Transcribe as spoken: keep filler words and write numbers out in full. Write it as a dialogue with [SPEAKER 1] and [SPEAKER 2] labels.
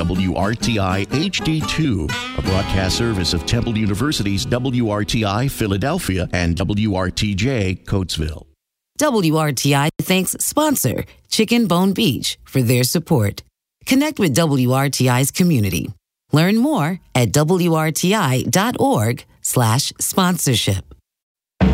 [SPEAKER 1] W R T I H D two, a broadcast service of Temple University's W R T I Philadelphia and W R T J Coatesville.
[SPEAKER 2] W R T I thanks sponsor Chicken Bone Beach for their support. Connect with W R T I's community. Learn more at W R T I dot org slash sponsorship.